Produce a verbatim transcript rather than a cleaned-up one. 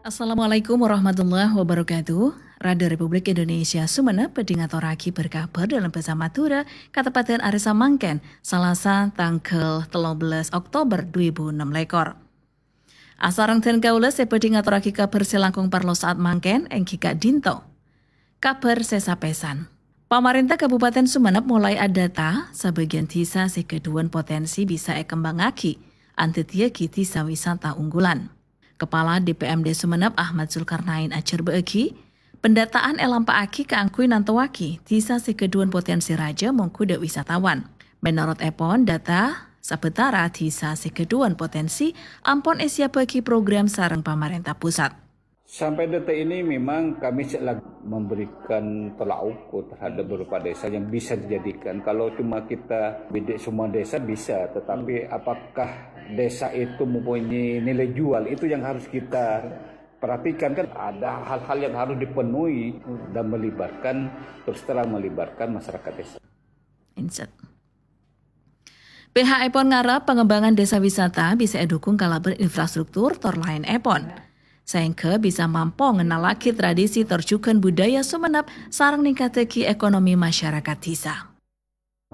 Assalamualaikum warahmatullahi wabarakatuh. Radio Republik Indonesia Sumenep pedingatoraki berkabar dalam bersama Tura Kabupaten Arisa Mangken Salasa tanggal tiga belas Oktober dua ribu enam lekor. Asarang dan kaula sepedingatoraki kabar selangkung parlo saat Mangken engkika dinto. Kabar sesapesan. Pemerintah Kabupaten Sumenep mulai adata sebagian desa sekeduan potensi bisa ekembangaki antitiaki desa wisata unggulan. Kepala D P M D Sumenep Ahmad Zulkarnain ajar beegi, pendataan elampaaki keangkui nantawaki desa sekeduan potensi raja mengkuda wisatawan. Menurut Epon, data sabetara desa sekeduan potensi ampon esia bagi program sarang pemerintah pusat. Sampai detik ini memang kami sedang memberikan tolak ukur terhadap beberapa desa yang bisa dijadikan. Kalau cuma kita bidik semua desa bisa, tetapi apakah desa itu mempunyai nilai jual, itu yang harus kita perhatikan. Kan ada hal-hal yang harus dipenuhi dan melibatkan, terus terang melibatkan masyarakat desa. Insert. P H Epon ngarap pengembangan desa wisata bisa edukung kalaber infrastruktur tor lain Epon. Sehingga bisa mampu ngenalaki tradisi terjukan budaya Sumenep sarang ningkateki ekonomi masyarakat desa.